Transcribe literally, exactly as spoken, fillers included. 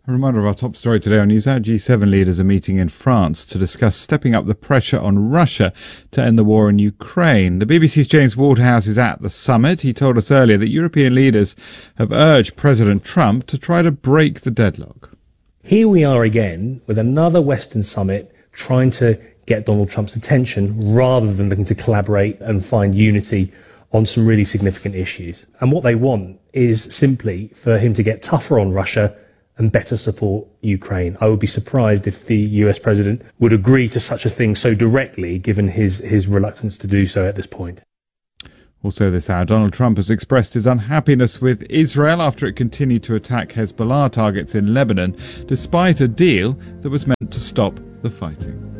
A reminder of our top story today on NewsHour. G seven leaders are meeting in France to discuss stepping up the pressure on Russia to end the war in Ukraine. The B B C's James Waterhouse is at the summit. He told us earlier that European leaders have urged President Trump to try to break the deadlock. Here we are again with another Western summit trying to get Donald Trump's attention rather than looking to collaborate and find unity on some really significant issues. And what they want is simply for him to get tougher on Russia and better support Ukraine. I would be surprised if the U S president would agree to such a thing so directly, given his, his reluctance to do so at this point. Also this hour, Donald Trump has expressed his unhappiness with Israel after it continued to attack Hezbollah targets in Lebanon, despite a deal that was meant to stop the fighting.